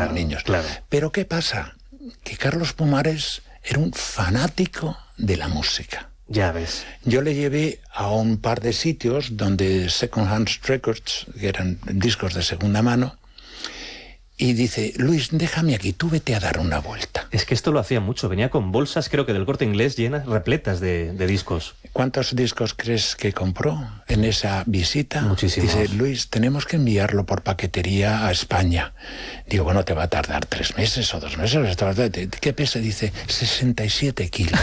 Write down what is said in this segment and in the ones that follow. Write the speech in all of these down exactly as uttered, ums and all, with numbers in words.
claro, niños. Claro. Pero ¿qué pasa? Que Carlos Pumares era un fanático de la música. Ya ves. Yo le llevé a un par de sitios donde Second Hand Records, que eran discos de segunda mano, y dice, Luis, déjame aquí, tú vete a dar una vuelta. Es que esto lo hacía mucho, venía con bolsas, creo que del Corte Inglés, llenas, repletas de, de discos. ¿Cuántos discos crees que compró en esa visita? Muchísimos. Dice, Luis, tenemos que enviarlo por paquetería a España. Digo, bueno, te va a tardar tres meses o dos meses. ¿Qué pesa? Dice, sesenta y siete kilos.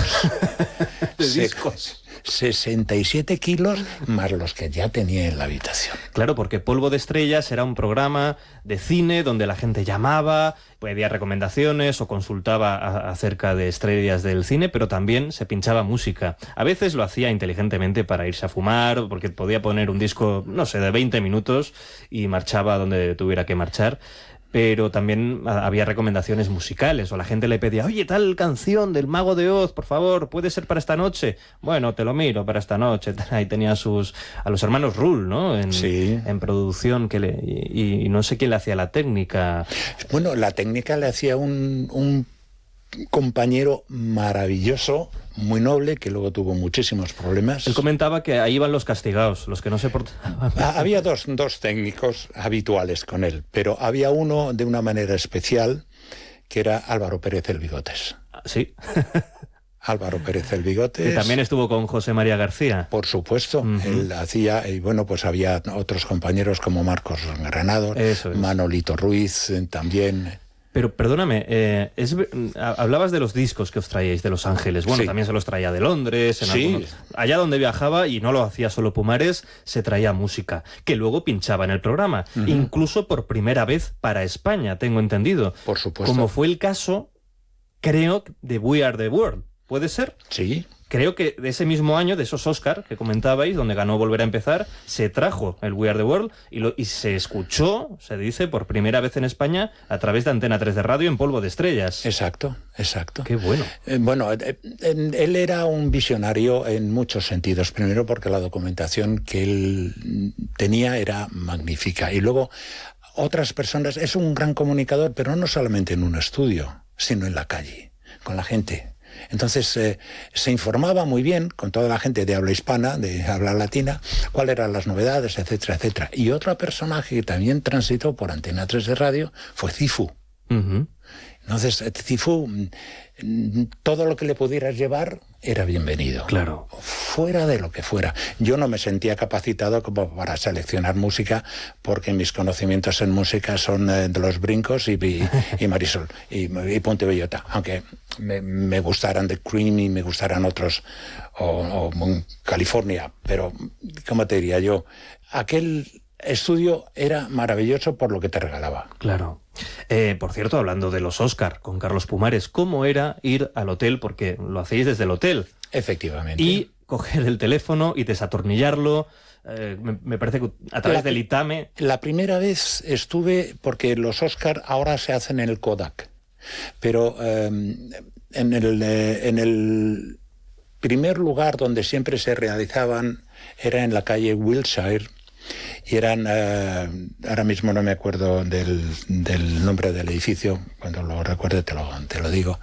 de Se- discos. sesenta y siete kilos más los que ya tenía en la habitación. Claro, porque Polvo de Estrellas era un programa de cine donde la gente llamaba, pedía recomendaciones o consultaba a- acerca de estrellas del cine, pero también se pinchaba música. A veces lo hacía inteligentemente para irse a fumar, porque podía poner un disco, no sé, de veinte minutos y marchaba donde tuviera que marchar. Pero también a- había recomendaciones musicales, o la gente le pedía, oye, tal canción del Mago de Oz, por favor, ¿puede ser para esta noche? Bueno, te lo miro para esta noche. Ahí tenía sus a los hermanos Rull, ¿no? En, Sí. en producción, que le, y, y no sé quién le hacía la técnica. Bueno, la técnica le hacía un, un compañero maravilloso, muy noble, que luego tuvo muchísimos problemas. Él comentaba que ahí iban los castigados, los que no se portaban. Ah, Había dos, dos técnicos habituales con él, pero había uno de una manera especial, que era Álvaro Pérez el Bigotes. Sí, Álvaro Pérez el Bigotes. que también estuvo con José María García. Por supuesto, Ujú. él hacía, y bueno, pues había otros compañeros como Marcos Granados, Eso es. Manolito Ruiz eh, también. Pero perdóname, eh, es, ver- ha- hablabas de los discos que os traíais de Los Ángeles. Bueno, Sí. también se los traía de Londres, en Sí. algunos- allá donde viajaba, y no lo hacía solo Pumares, se traía música, que luego pinchaba en el programa, Ujú. incluso por primera vez para España, tengo entendido. Por supuesto. Como fue el caso, creo, de We Are the World. ¿Puede ser? Sí, Creo que de ese mismo año, de esos Oscar que comentabais, donde ganó Volver a Empezar, se trajo el We Are the World y, lo, y se escuchó, se dice, por primera vez en España a través de Antena tres de radio en Polvo de Estrellas. exacto, exacto. Qué bueno. Eh, Bueno, eh, eh, él era un visionario en muchos sentidos. Primero porque la documentación que él mm, tenía era magnífica. Y luego otras personas, es un gran comunicador, pero no solamente en un estudio, sino en la calle, con la gente. Entonces eh, se informaba muy bien con toda la gente de habla hispana, de habla latina, cuáles eran las novedades, etcétera, etcétera. Y otro personaje que también transitó por Antena tres de radio fue Cifu. Ujú. Entonces, eh, Cifu, mm, todo lo que le pudieras llevar era bienvenido. Claro. Fuera de lo que fuera. Yo no me sentía capacitado como para seleccionar música, porque mis conocimientos en música son eh, de Los Brincos y, y, y Marisol y, y Ponte Bellota. Aunque me, me gustaran The Cream y me gustaran otros, o, o mm, California. Pero, ¿cómo te diría yo? Aquel estudio era maravilloso por lo que te regalaba. Claro. Eh, por cierto, hablando de los Oscar con Carlos Pumares, ¿cómo era ir al hotel? Porque lo hacéis desde el hotel. Efectivamente. Y coger el teléfono y desatornillarlo. eh, me, me parece que a través La- del ITAME. La primera vez estuve, porque los Oscar ahora se hacen en el Kodak, pero eh, en, el, eh, en el primer lugar donde siempre se realizaban era en la calle Wilshire, y eran, eh, ahora mismo no me acuerdo del, del nombre del edificio, cuando lo recuerde te lo, te lo digo.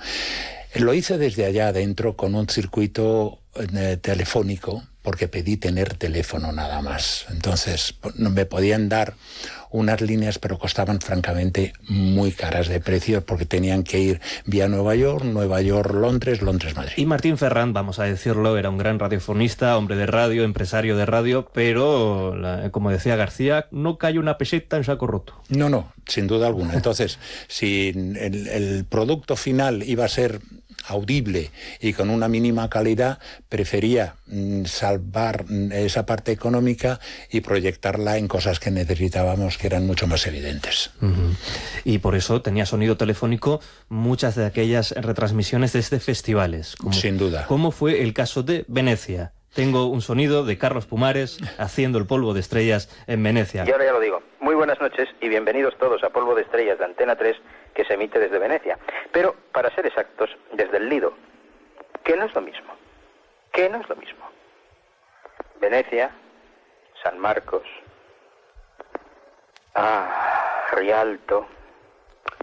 Lo hice desde allá adentro con un circuito eh, telefónico, porque pedí tener teléfono nada más. Entonces no me podían dar unas líneas, pero costaban francamente muy caras de precio, porque tenían que ir vía Nueva York, Nueva York, Londres, Londres, Madrid. Y Martín Ferrand, vamos a decirlo, era un gran radiofonista, hombre de radio, empresario de radio, pero, la- como decía García, no cae una peseta en saco roto. No, no, sin duda alguna. Entonces, si el, el producto final iba a ser audible y con una mínima calidad, prefería mm, salvar mm, esa parte económica y proyectarla en cosas que necesitábamos, que eran mucho más evidentes. Ujú. Y por eso tenía sonido telefónico muchas de aquellas retransmisiones desde festivales. Como, Sin duda. Como fue el caso de Venecia. Tengo un sonido de Carlos Pumares haciendo el Polvo de Estrellas en Venecia. Y ahora ya lo digo. Muy buenas noches y bienvenidos todos a Polvo de Estrellas de Antena tres, que se emite desde Venecia. Pero, para ser exactos, desde el Lido, que no es lo mismo. Que no es lo mismo. Venecia, San Marcos, ah, Rialto,